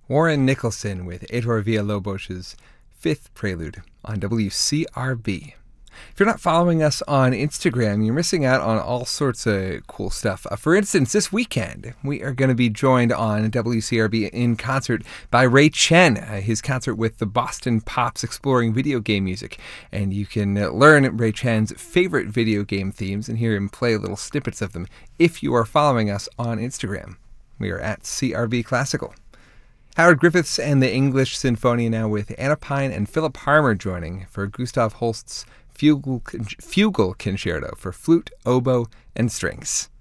Warren Nicholson with Heitor Villa-Lobos's Fifth Prelude on WCRB. If you're not following us on Instagram, you're missing out on all sorts of cool stuff. For instance, this weekend, we are going to be joined on WCRB in concert by Ray Chen, his concert with the Boston Pops exploring video game music. And you can learn Ray Chen's favorite video game themes and hear him play little snippets of them if you are following us on Instagram. We are at CRB Classical. Howard Griffiths and the English Sinfonia now with Anna Pine and Philip Harmer joining for Gustav Holst's Fugal Concerto for flute, oboe, and strings.